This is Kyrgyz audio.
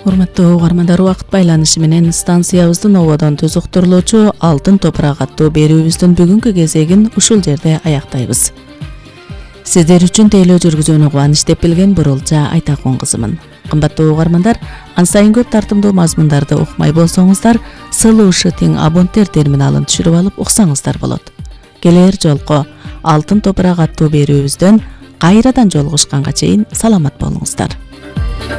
Урматтуу угармандар, убакыт байланышы менен станциябыздын ободон түз уктурулуучу Алтын топурак аттуу берүүбүздүн бүгүнкү кезегин ушул жерде аяктайбыз. Сиздер үчүн тейлөө жүргүзүүнү кубаныч деп билген Бурулжа Айтакун кызымын. Кымбаттуу угармандар, ан сайын көп тартымдуу мазмундарды укмай болсоңуздар, сылуу шытың абонттер терминалын түшүрүп алып уксаңыздар болот. Келер жолко Алтын топурак аттуу берүүбүздөн кайрадан жолугушканга чейин саламат болуңуздар.